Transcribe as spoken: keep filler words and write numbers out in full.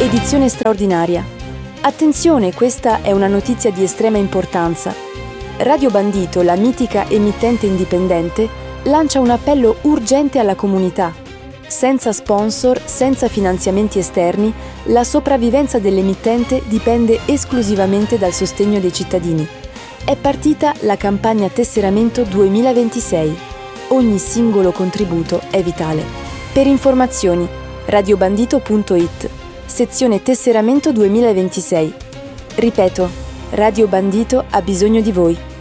edizione straordinaria. Attenzione, questa è una notizia di estrema importanza. Radio Bandito, la mitica emittente indipendente, lancia un appello urgente alla comunità. Senza sponsor, senza finanziamenti esterni, la sopravvivenza dell'emittente dipende esclusivamente dal sostegno dei cittadini. È partita la campagna Tesseramento duemilaventisei. Ogni singolo contributo è vitale. Per informazioni, radiobandito punto it, sezione Tesseramento duemilaventisei. Ripeto, Radio Bandito ha bisogno di voi.